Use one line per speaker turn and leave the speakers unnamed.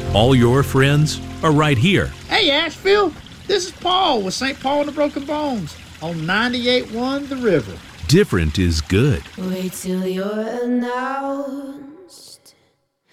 All your friends are right here.
Hey, Asheville, this is Paul with St. Paul and the Broken Bones on 98.1 The River.
Different is good.
Wait till you're announced